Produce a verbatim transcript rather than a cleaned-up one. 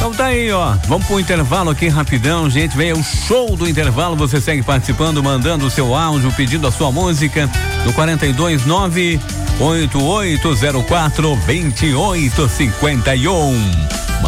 Então tá aí, ó. Vamos pro intervalo aqui rapidão, gente. Vem o show do intervalo. Você segue participando, mandando o seu áudio, pedindo a sua música no quarenta e dois nove oito oito zero quatro dois oito cinco um.